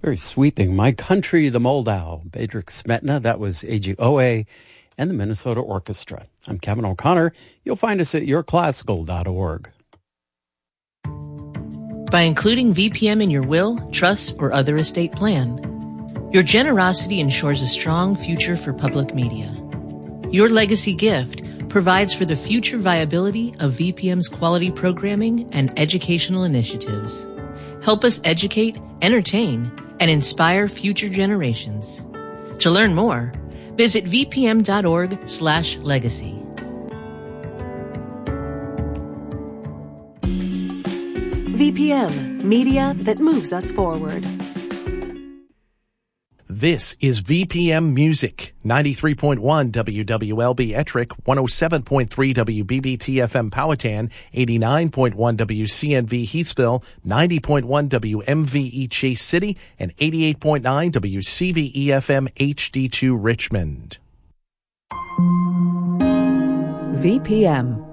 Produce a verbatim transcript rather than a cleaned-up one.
Very sweeping. My Country, the Moldau, Bedřich Smetana, that was A G O A, and the Minnesota Orchestra. I'm Kevin O'Connor. You'll find us at your classical dot org. By including V P M in your will, trust, or other estate plan, your generosity ensures a strong future for public media. Your legacy gift provides for the future viability of V P M's quality programming and educational initiatives. Help us educate, entertain, and inspire future generations. To learn more, visit v p m dot org slash legacy. V P M, media that moves us forward. This is V P M Music, ninety-three point one W W L B Ettrick, one oh seven point three W B B T F M Powhatan, eighty-nine point one W C N V Heathsville, ninety point one W M V E Chase City, and eighty-eight point nine W C V E F M H D two Richmond. V P M.